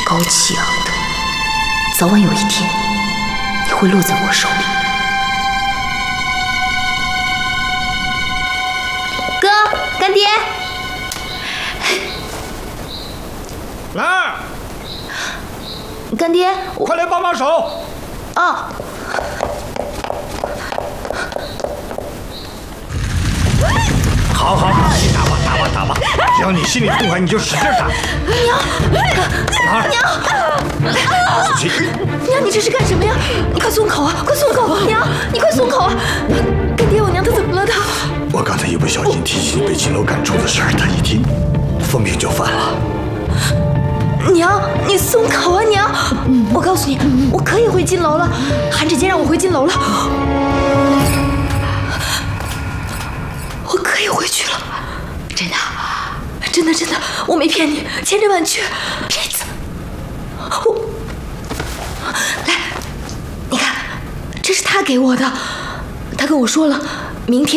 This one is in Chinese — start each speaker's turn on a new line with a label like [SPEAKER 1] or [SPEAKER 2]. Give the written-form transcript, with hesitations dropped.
[SPEAKER 1] 高气昂的，早晚有一天你会落在我手里。哥，干爹，
[SPEAKER 2] 来，
[SPEAKER 1] 干爹，
[SPEAKER 2] 快来帮帮手！
[SPEAKER 1] 哦。
[SPEAKER 2] 好，你打吧，只要你心里痛快，你就使劲打。
[SPEAKER 1] 娘，娘，你这是干什么呀？你快松口啊！快松口！娘，你快松口啊！干爹，我娘她怎么了？她……
[SPEAKER 2] 我刚才一不小心提起被金楼赶出的事儿，她一听，疯病就犯了。
[SPEAKER 1] 娘，你松口啊！娘，我告诉你，我可以回金楼了，韩芷婕让我回金楼了。 可以回去了，真的，我没骗你，千真万确，骗子。来，你看，这是他给我的，他跟我说了，明天。